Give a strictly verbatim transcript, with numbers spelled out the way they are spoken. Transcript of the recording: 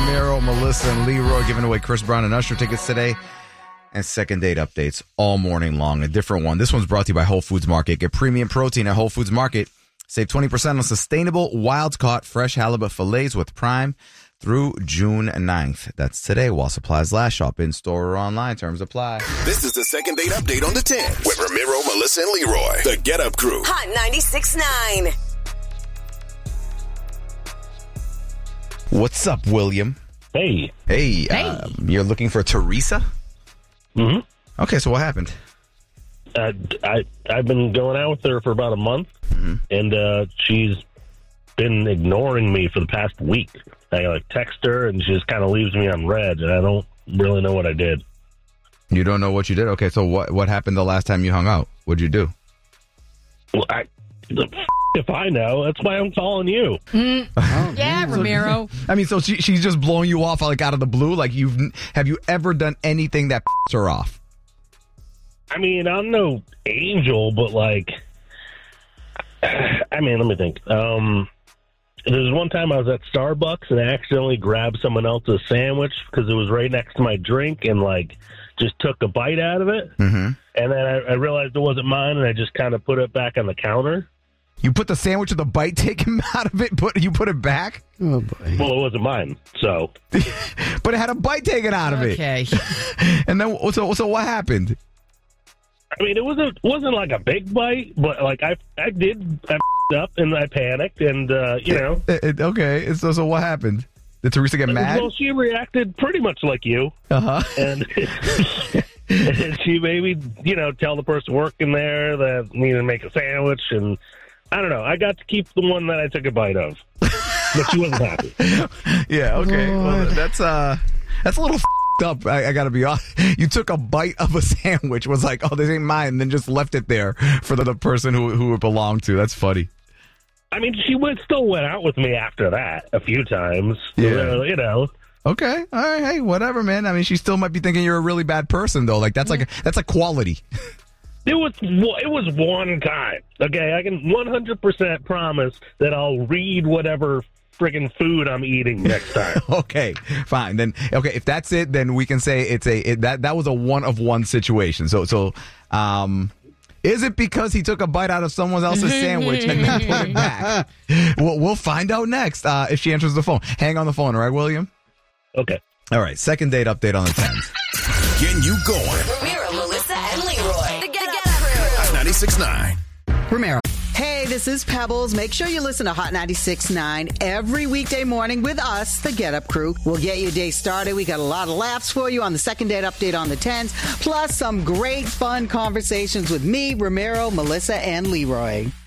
Ramiro, Melissa, and Leroy giving away Chris Brown and Usher tickets today. And second date updates all morning long. A different one. This one's brought to you by Whole Foods Market. Get premium protein at Whole Foods Market. Save twenty percent on sustainable, wild-caught, fresh halibut fillets with Prime through June ninth. That's today while supplies last. Shop in-store or online. Terms apply. This is the second date update on the ten with Ramiro, Melissa, and Leroy. The Get Up Crew. Hot ninety-six point nine. What's up, William? Hey. Hey. Hey. Uh, you're looking for Teresa? Mm-hmm. Okay, so what happened? Uh, I, I've been going out with her for about a month, Mm-hmm. and uh, she's been ignoring me for the past week. I like text her, and she just kind of leaves me on red, and I don't really know what I did. You don't know what you did? Okay, so what what happened the last time you hung out? What'd you do? Well, I, the f- if I know, that's why I'm calling you. Mm. Yeah, Ramiro. I mean, so she, she's just blowing you off like out of the blue? Like, you've have you ever done anything that p***s her off? I mean, I'm no angel, but like, I mean, let me think. Um, there was one time I was at Starbucks and I accidentally grabbed someone else's sandwich because it was right next to my drink and like just took a bite out of it. Mm-hmm. And then I, I realized it wasn't mine and I just kind of put it back on the counter. You put the sandwich with the bite taken out of it, but you put it back? Oh, boy. Well, it wasn't mine, so. But it had a bite taken out of Okay. it. And then, so, so what happened? I mean, it wasn't wasn't like a big bite, but like I I did I f***ed up and I panicked and uh, you know. It, it, okay, so so what happened? Did Teresa get mad? Well, she reacted pretty much like you, Uh huh. and, and she made me you know tell the person working there that needed to make a sandwich, and I don't know. I got to keep the one that I took a bite of, but she wasn't happy. Yeah. Okay. Well, that's uh, that's a little f- up. I, I gotta be honest. You took a bite of a sandwich, was like, oh, this ain't mine, and then just left it there for the, the person who who it belonged to. That's funny. I mean, she went, still went out with me after that a few times. Yeah. Uh, you know. Okay. All right. Hey, whatever, man. I mean, she still might be thinking you're a really bad person, though. Like that's like a, that's a quality. It was it was one time. Okay, I can one hundred percent promise that I'll read whatever friggin' food I'm eating next time. Okay, fine. Then okay, if that's it, then we can say it's a it, that that was a one of one situation. So so um is it because he took a bite out of someone else's sandwich and then put it back? We'll, we'll find out next uh, if she answers the phone. Hang on the phone, all right, William? Okay. All right, second date update on the tens. Getting you going. Ramiro, Melissa, and Leroy. The Get Up Crew. ninety-six point nine. Ramiro. Hey, this is Pebbles. Make sure you listen to Hot ninety-six point nine every weekday morning with us, the Get Up Crew. We'll get your day started. We got a lot of laughs for you on the second date update on the tens, plus some great fun conversations with me, Ramiro, Melissa, and Leroy.